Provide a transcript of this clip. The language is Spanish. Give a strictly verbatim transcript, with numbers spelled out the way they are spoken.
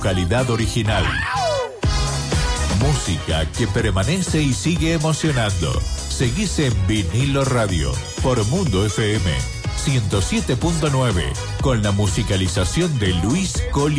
calidad original. Música que permanece y sigue emocionando. Seguís en Vinilo Radio por Mundo F M ciento siete punto nueve con la musicalización de Luis Coli.